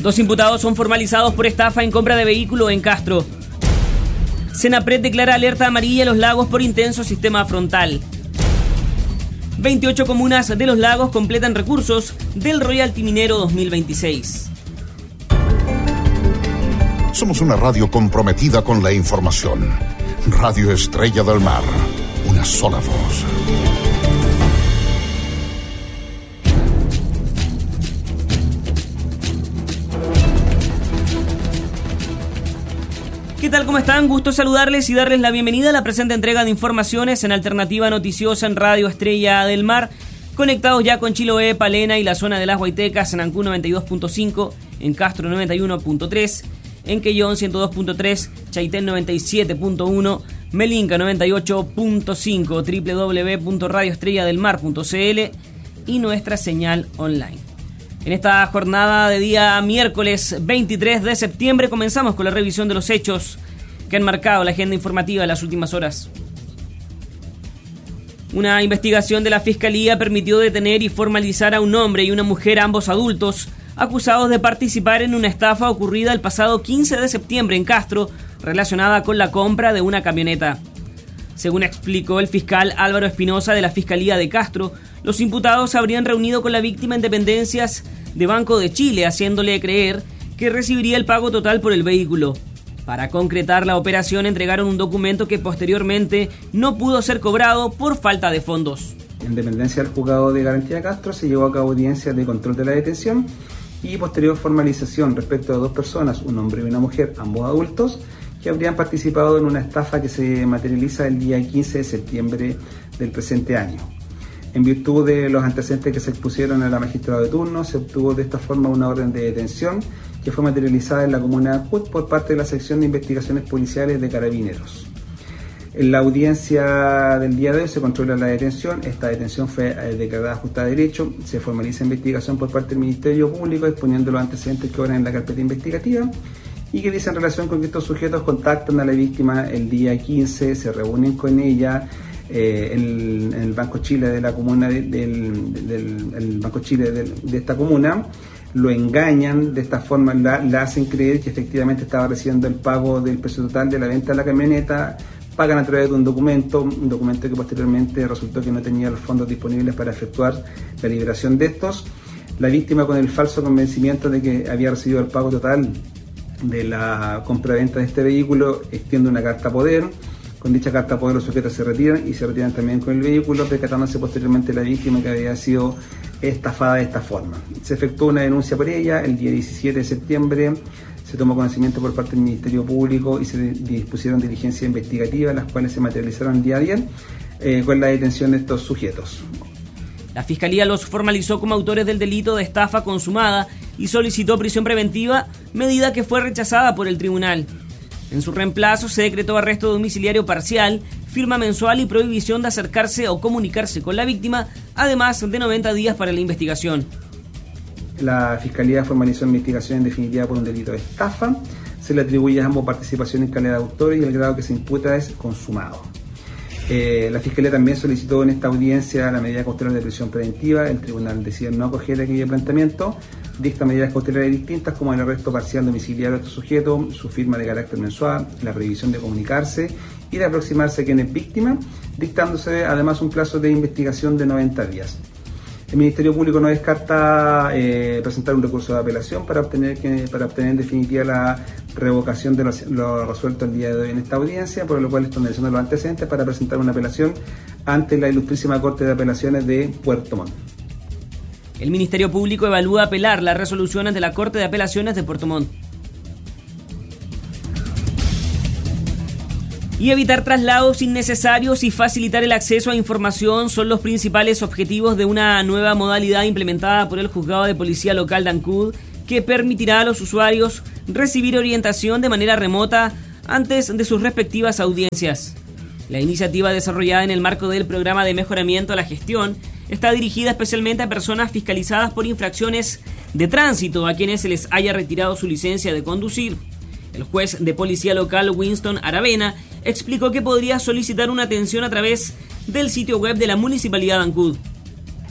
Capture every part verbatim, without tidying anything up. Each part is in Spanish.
Dos imputados son formalizados por estafa en compra de vehículo en Castro. Senapred declara alerta amarilla a Los Lagos por intenso sistema frontal. veintiocho comunas de Los Lagos completan recursos del Royalty Minero dos mil veintiséis. Somos una radio comprometida con la información. Radio Estrella del Mar. Una sola voz. ¿Qué tal? ¿Cómo están? Gusto saludarles y darles la bienvenida a la presente entrega de informaciones en Alternativa Noticiosa en Radio Estrella del Mar. Conectados ya con Chiloé, Palena y la zona de las Guaitecas, en Ancú noventa y dos punto cinco, en Castro noventa y uno punto tres, en Quellón ciento dos punto tres, Chaitén noventa y siete punto uno, Melinca noventa y ocho punto cinco, doble u doble u doble u punto radio estrella del mar punto c l y nuestra señal online. En esta jornada de día miércoles veintitrés de septiembre comenzamos con la revisión de los hechos que han marcado la agenda informativa de las últimas horas. Una investigación de la Fiscalía permitió detener y formalizar a un hombre y una mujer, ambos adultos, acusados de participar en una estafa ocurrida el pasado quince de septiembre en Castro, relacionada con la compra de una camioneta. Según explicó el fiscal Álvaro Espinosa de la Fiscalía de Castro, los imputados se habrían reunido con la víctima en dependencias de Banco de Chile, haciéndole creer que recibiría el pago total por el vehículo. Para concretar la operación, entregaron un documento que posteriormente no pudo ser cobrado por falta de fondos. En dependencia del Juzgado de Garantía de Castro se llevó a cabo audiencia de control de la detención y posterior formalización respecto a dos personas, un hombre y una mujer, ambos adultos, que habrían participado en una estafa que se materializa el día quince de septiembre del presente año. En virtud de los antecedentes que se expusieron a la magistrada de turno, se obtuvo de esta forma una orden de detención que fue materializada en la comuna de Ancud por parte de la Sección de Investigaciones Policiales de Carabineros. En la audiencia del día de hoy se controla la detención. Esta detención fue eh, declarada justa de derecho. Se formaliza investigación por parte del Ministerio Público, exponiendo los antecedentes que obran en la carpeta investigativa y que dice en relación con que estos sujetos contactan a la víctima el día quince, se reúnen con ella eh, en, en el Banco Chile de la comuna de, del, del el Banco Chile de, de esta comuna, lo engañan, de esta forma la, la hacen creer que efectivamente estaba recibiendo el pago del precio total de la venta de la camioneta, pagan a través de un documento, un documento que posteriormente resultó que no tenía los fondos disponibles para efectuar la liberación de estos. La víctima, con el falso convencimiento de que había recibido el pago total de la compra-venta de este vehículo, extiende una carta poder. Con dicha carta poder los sujetos se retiran y se retiran también con el vehículo, percatándose posteriormente la víctima que había sido estafada de esta forma. Se efectuó una denuncia por ella el día diecisiete de septiembre, se tomó conocimiento por parte del Ministerio Público y se dispusieron diligencias investigativas, las cuales se materializaron el día ayer eh, con la detención de estos sujetos. La Fiscalía los formalizó como autores del delito de estafa consumada y solicitó prisión preventiva, medida que fue rechazada por el tribunal. En su reemplazo se decretó arresto domiciliario parcial, firma mensual y prohibición de acercarse o comunicarse con la víctima, además de noventa días para la investigación. La Fiscalía formalizó investigación en definitiva por un delito de estafa. Se le atribuye a ambos participación en calidad de autores y el grado que se imputa es consumado. Eh, la Fiscalía también solicitó en esta audiencia la medida cautelar de prisión preventiva. El tribunal decide no acoger aquel planteamiento, dicta medidas cautelares distintas como el arresto parcial domiciliario de estos sujetos, su firma de carácter mensual, la prohibición de comunicarse y de aproximarse a quien es víctima, dictándose además un plazo de investigación de noventa días. El Ministerio Público no descarta eh, presentar un recurso de apelación para obtener, que, para obtener en definitiva la revocación de lo, lo resuelto el día de hoy en esta audiencia, por lo cual están analizando los antecedentes para presentar una apelación ante la Ilustrísima Corte de Apelaciones de Puerto Montt. El Ministerio Público evalúa apelar la resolución ante la Corte de Apelaciones de Puerto Montt. Y evitar traslados innecesarios y facilitar el acceso a información son los principales objetivos de una nueva modalidad implementada por el Juzgado de Policía Local de Ancud, que permitirá a los usuarios recibir orientación de manera remota antes de sus respectivas audiencias. La iniciativa, desarrollada en el marco del programa de mejoramiento a la gestión, está dirigida especialmente a personas fiscalizadas por infracciones de tránsito, a quienes se les haya retirado su licencia de conducir. El juez de policía local Winston Aravena explicó que podría solicitar una atención a través del sitio web de la Municipalidad de Ancud.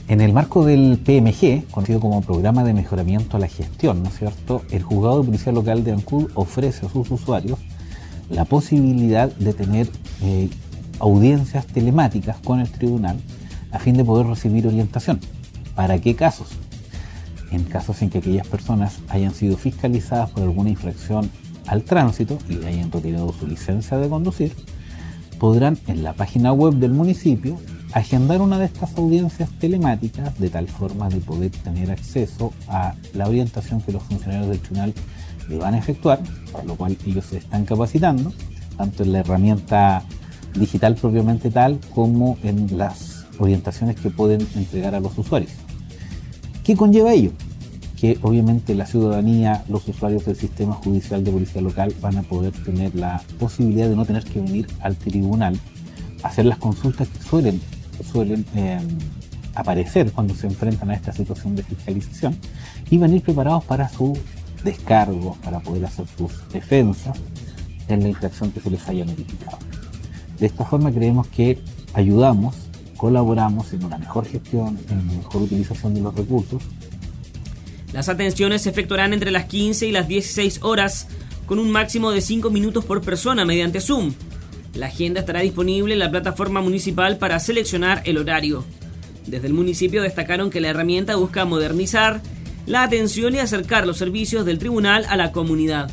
En el marco del P M G, conocido como Programa de Mejoramiento a la Gestión, ¿no es cierto?, el Juzgado de Policía Local de Ancud ofrece a sus usuarios la posibilidad de tener eh, audiencias telemáticas con el tribunal a fin de poder recibir orientación. ¿Para qué casos? En casos en que aquellas personas hayan sido fiscalizadas por alguna infracción al tránsito y hayan retirado su licencia de conducir, podrán en la página web del municipio agendar una de estas audiencias telemáticas de tal forma de poder tener acceso a la orientación que los funcionarios del tribunal le van a efectuar, por lo cual ellos se están capacitando, tanto en la herramienta digital propiamente tal como en las orientaciones que pueden entregar a los usuarios. ¿Qué conlleva ello? Que obviamente la ciudadanía, los usuarios del sistema judicial de policía local van a poder tener la posibilidad de no tener que venir al tribunal a hacer las consultas que suelen, suelen eh, aparecer cuando se enfrentan a esta situación de fiscalización y venir preparados para su descargo, para poder hacer sus defensas en la infracción que se les haya notificado. De esta forma creemos que ayudamos, colaboramos en una mejor gestión, en una mejor utilización de los recursos. Las atenciones se efectuarán entre las quince y las dieciséis horas, con un máximo de cinco minutos por persona mediante Zoom. La agenda estará disponible en la plataforma municipal para seleccionar el horario. Desde el municipio destacaron que la herramienta busca modernizar la atención y acercar los servicios del tribunal a la comunidad.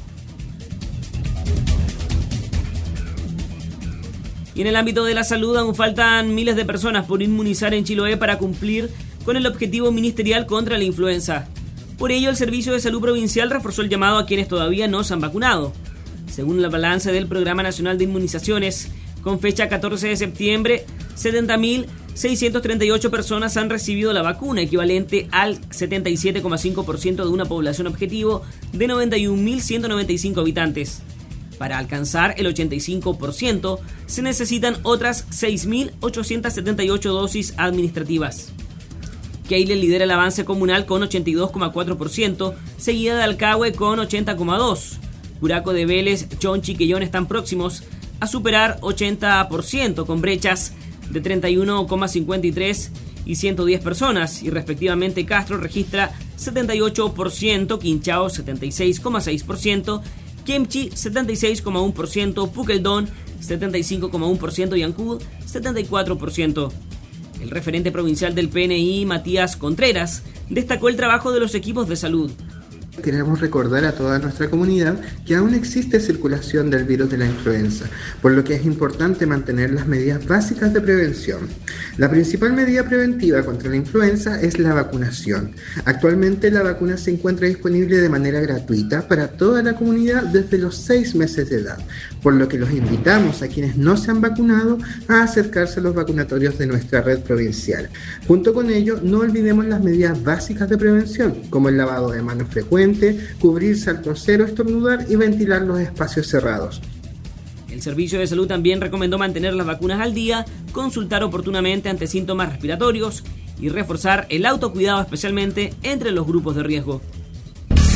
Y en el ámbito de la salud aún faltan miles de personas por inmunizar en Chiloé para cumplir con el objetivo ministerial contra la influenza. Por ello, el Servicio de Salud Provincial reforzó el llamado a quienes todavía no se han vacunado. Según el balance del Programa Nacional de Inmunizaciones, con fecha catorce de septiembre, setenta mil seiscientas treinta y ocho personas han recibido la vacuna, equivalente al setenta y siete coma cinco por ciento de una población objetivo de noventa y un mil ciento noventa y cinco habitantes. Para alcanzar el ochenta y cinco por ciento, se necesitan otras seis mil ochocientas setenta y ocho dosis administrativas. Keiler lidera el avance comunal con ochenta y dos coma cuatro por ciento, seguida de Alcagüe con ochenta coma dos por ciento. Curaco de Vélez, Chonchi y Quellón están próximos a superar ochenta por ciento, con brechas de treinta y uno coma cincuenta y tres y ciento diez personas, y respectivamente Castro registra setenta y ocho por ciento, Quinchao setenta y seis coma seis por ciento, Kemchi setenta y seis coma uno por ciento, Puqueldón setenta y cinco coma uno por ciento y Ancud setenta y cuatro por ciento. El referente provincial del P N I, Matías Contreras, destacó el trabajo de los equipos de salud. Queremos recordar a toda nuestra comunidad que aún existe circulación del virus de la influenza, por lo que es importante mantener las medidas básicas de prevención. La principal medida preventiva contra la influenza es la vacunación. Actualmente la vacuna se encuentra disponible de manera gratuita para toda la comunidad desde los seis meses de edad, por lo que los invitamos a quienes no se han vacunado a acercarse a los vacunatorios de nuestra red provincial. Junto con ello, no olvidemos las medidas básicas de prevención, como el lavado de manos frecuente, cubrirse al toser o estornudar y ventilar los espacios cerrados. El Servicio de Salud también recomendó mantener las vacunas al día, consultar oportunamente ante síntomas respiratorios y reforzar el autocuidado, especialmente entre los grupos de riesgo.